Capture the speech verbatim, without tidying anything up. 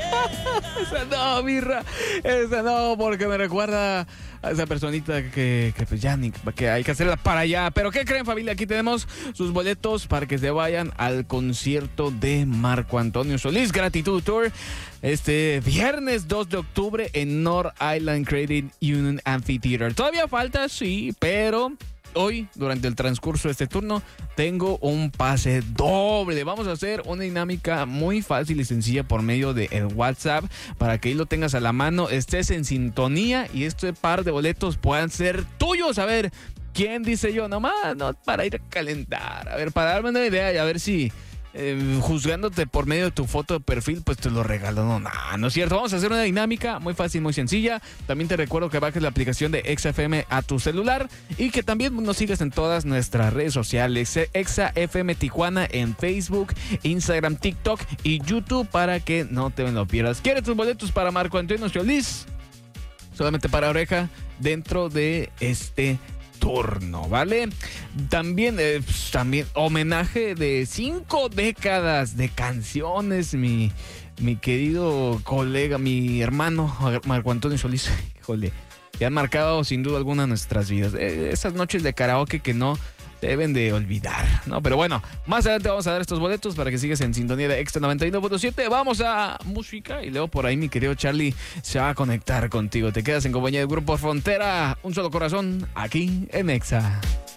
Esa no, birra. Esa no, porque me recuerda a esa personita que, que pues ya ni, que hay que hacerla para allá. Pero ¿qué creen, familia? Aquí tenemos sus boletos para que se vayan al concierto de Marco Antonio Solís Gratitud Tour este viernes dos de octubre en North Island Credit Union Amphitheater. Todavía falta, sí, pero hoy, durante el transcurso de este turno, tengo un pase doble. Vamos a hacer una dinámica muy fácil y sencilla por medio de el WhatsApp para que ahí lo tengas a la mano, estés en sintonía y este par de boletos puedan ser tuyos. A ver, ¿quién dice yo? Nomás, no, para ir a calentar. A ver, para darme una idea y a ver si eh, juzgándote por medio de tu foto de perfil, pues te lo regalo. No, no, no es cierto. Vamos a hacer una dinámica muy fácil, muy sencilla. También te recuerdo que bajes la aplicación de Exa F M a tu celular y que también nos sigas en todas nuestras redes sociales. Exa F M Tijuana en Facebook, Instagram, TikTok y YouTube para que no te lo pierdas. ¿Quieres tus boletos para Marco Antonio Solís? Solamente para oreja dentro de este turno, ¿vale? También, eh, también homenaje de cinco décadas de canciones, mi, mi querido colega, mi hermano Marco Antonio Solís, híjole, que han marcado sin duda alguna nuestras vidas. Eh, esas noches de karaoke que no deben de olvidar, ¿no? Pero bueno, más adelante vamos a dar estos boletos para que sigas en sintonía de Extra noventa y uno punto siete. Vamos a música y luego por ahí mi querido Charlie se va a conectar contigo. Te quedas en compañía del Grupo Frontera, Un Solo Corazón, aquí en Exa.